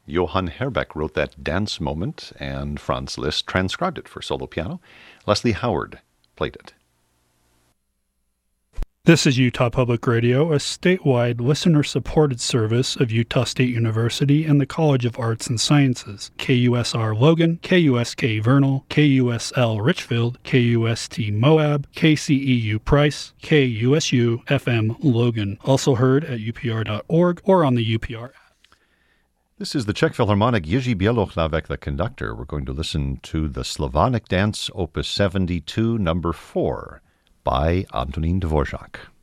Johann Herbeck wrote that dance moment, and Franz Liszt transcribed it for solo piano. Leslie Howard played it. This is Utah Public Radio, a statewide listener-supported service of Utah State University and the College of Arts and Sciences. KUSR Logan, KUSK Vernal, KUSL Richfield, KUST Moab, KCEU Price, KUSU FM Logan. Also heard at upr.org or on the UPR app. This is the Czech Philharmonic Jiří Bělohlavek, the conductor. We're going to listen to the Slavonic Dance, Opus 72, number 4, by Antonín Dvořák.